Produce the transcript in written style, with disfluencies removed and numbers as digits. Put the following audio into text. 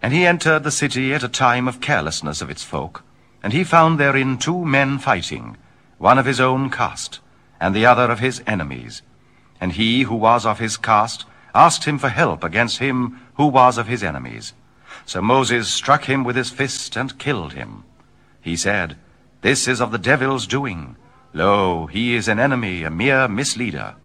And he entered the city at a time of carelessness of its folk, and he found therein 2 men fighting, one of his own caste, and the other of his enemies. And he who was of his caste asked him for help against him who was of his enemies. So Moses struck him with his fist and killed him. He said, This is of the devil's doing. Lo, he is an enemy, a mere misleader.